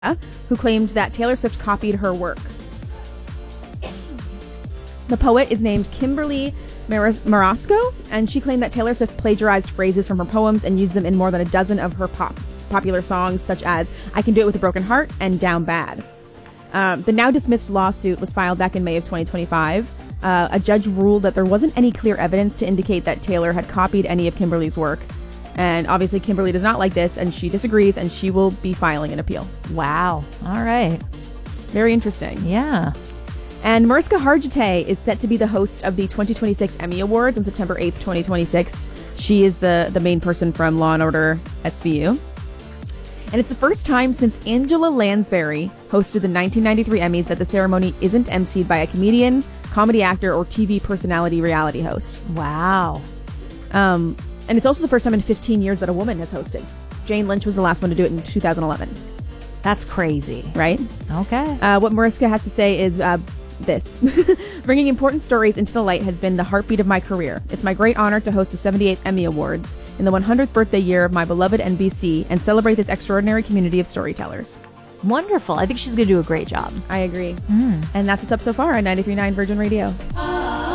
who claimed that Taylor Swift copied her work. The poet is named Kimberly Marasco, and she claimed that Taylor Swift plagiarized phrases from her poems and used them in more than a dozen of her popular songs, such as I Can Do It With a Broken Heart and Down Bad. The now dismissed lawsuit was filed back in May of 2025. A judge ruled that there wasn't any clear evidence to indicate that Taylor had copied any of Kimberly's work. And obviously Kimberly does not like this, and she disagrees, and she will be filing an appeal. Wow. All right. Very interesting. Yeah. And Mariska Hargitay is set to be the host of the 2026 Emmy Awards on September 8th, 2026. She is the main person from Law & Order SVU. And it's the first time since Angela Lansbury hosted the 1993 Emmys that the ceremony isn't emceed by a comedian, comedy actor, or TV personality reality host. Wow. And it's also the first time in 15 years that a woman has hosted. Jane Lynch was the last one to do it in 2011. That's crazy. Right? Okay. What Mariska has to say is this. Bringing important stories into the light has been the heartbeat of my career. It's my great honor to host the 78th Emmy Awards in the 100th birthday year of my beloved NBC and celebrate this extraordinary community of storytellers. Wonderful. I think she's going to do a great job. I agree. And that's what's up so far on 93.9 Virgin Radio.